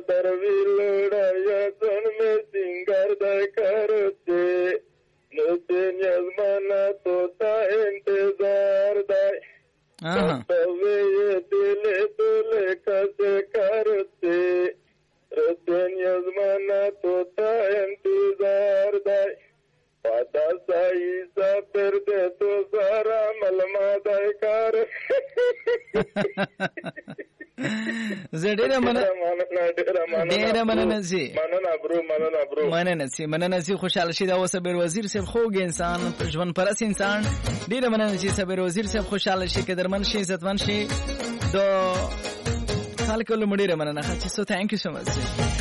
दरवी लढाया सण में सिंगार दाय करते नृत्य यजमाना तोता इंतजार दाय कर्तव्य येतील तुले कसे करते नृत्य यजमाना तोता इंतजार दाय पाता साईचा फिर देतो सारा मलमा दाय कर زړه مننه سي خوشاله شي دا صبر وزیر صاحب خوږ انسان ژوند پرس انسان ډیره مننه سي صبر وزیر صاحب خوشاله شي قدرمن شي عزتمن شي دو خلک له مډیره مننه چې سو ثانک یو سو مچ